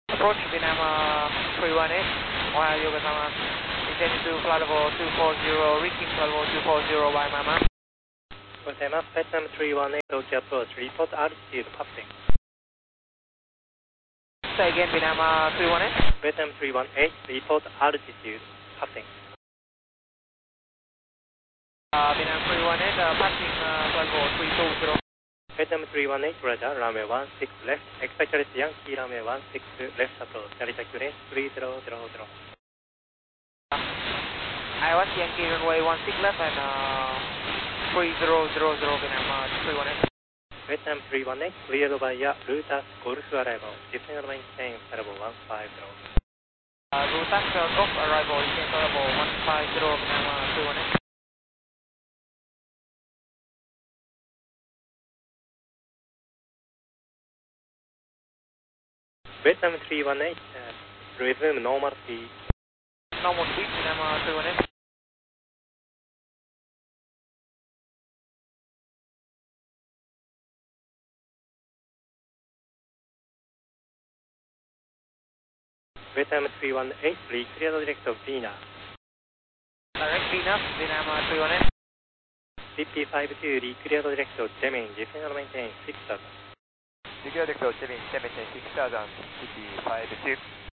Approach Vietnam 318, Ohio Yokohama. Intending to flight level 240, reaching flight level 240 by Mama. Vietnam 318, Tokyo approach, report altitude passing. Say again, Vietnam 318. Vietnam 318, report altitude passing. Vietnam 318, passing flight level 320. Vietnam 318, Roger, runway 16 left, expect Yankee runway 16 left approach, Narita QNH 3000. Iowa Yankee runway 16 left and 3000 Vietnam 318. Vietnam 318, cleared via Lutas Golf arrival, descend and maintain level 150. Lutas Golf arrival, descend level 150 Vietnam 318. Vietnam 318, resume normal speed. Normal speed, Vietnam 318. Vietnam 318, clear direct of Venus. Direct Venus, Vietnam 318. 55-2, clear direct of Gemini, descend and maintain 6000. Declare direct of Gemini, maintain 6000, 55-2.